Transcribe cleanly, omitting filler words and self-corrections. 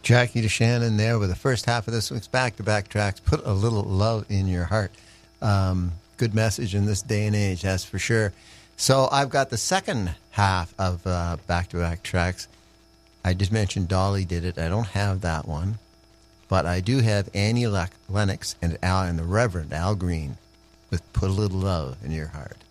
Jackie DeShannon there with the first half of this week's back-to-back tracks. Put a little love in your heart. Good message in this day and age, that's for sure. So I've got the second half of back-to-back tracks. I just mentioned Dolly did it. I don't have that one. But I do have Annie Lennox and the Reverend Al Green with Put a Little Love in Your Heart.